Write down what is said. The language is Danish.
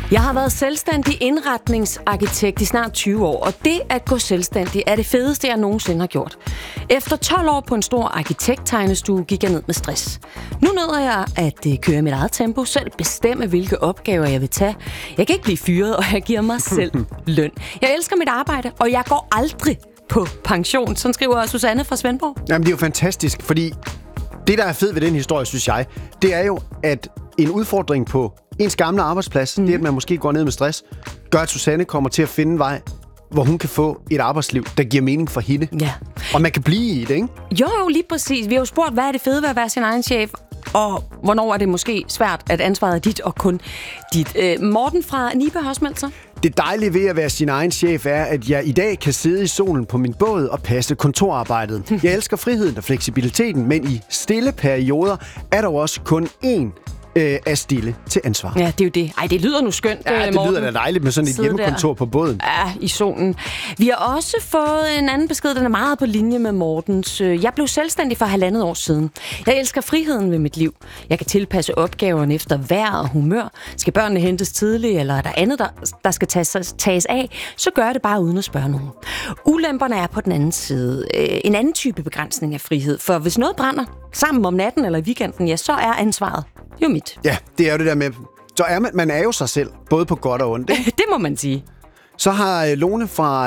Jeg har været selvstændig indretningsarkitekt i snart 20 år, og det at gå selvstændig er det fedeste, jeg nogensinde har gjort. Efter 12 år på en stor arkitekttegnestue gik jeg ned med stress. Nu nøder jeg at køre mit eget tempo, selv bestemme, hvilke opgaver jeg vil tage. Jeg kan ikke blive fyret, og jeg giver mig selv løn. Jeg elsker mit arbejde, og jeg går aldrig på pension. Sådan skriver Susanne fra Svendborg. Jamen, det er jo fantastisk, fordi det, der er fedt ved den historie, synes jeg, det er jo, at en udfordring på ens gamle arbejdsplads, det at man måske går ned med stress, gør, at Susanne kommer til at finde en vej, hvor hun kan få et arbejdsliv, der giver mening for hende. Ja. Og man kan blive i det, ikke? Jo, lige præcis. Vi har jo spurgt, hvad er det fede ved at være sin egen chef, og hvornår er det måske svært, at ansvaret er dit og kun dit. Morten fra Nibe har også meldt sig. Det dejlige ved at være sin egen chef er, at jeg i dag kan sidde i solen på min båd og passe kontorarbejdet. Jeg elsker friheden og fleksibiliteten, men i stille perioder er der jo også kun én af stille til ansvar. Ja, det er jo det. Ej, det lyder nu skønt, Ja, det Morten. lyder da dejligt med sådan et hjemmekontor på båden. Ja, i solen. Vi har også fået en anden besked, den er meget på linje med Mortens. Jeg blev selvstændig for 1,5 år siden. Jeg elsker friheden ved mit liv. Jeg kan tilpasse opgaverne efter vejr og humør. Skal børnene hentes tidligt, eller er der andet, der skal tages af, så gør jeg det bare uden at spørge nogen. Ulemperne er på den anden side. En anden type begrænsning af frihed. For hvis noget brænder sammen om natten eller i weekenden, ja, så er ansvaret jo mit. Ja, det er jo det der med, så er man er jo sig selv, både på godt og ondt, ikke? Det må man sige. Så har Lone fra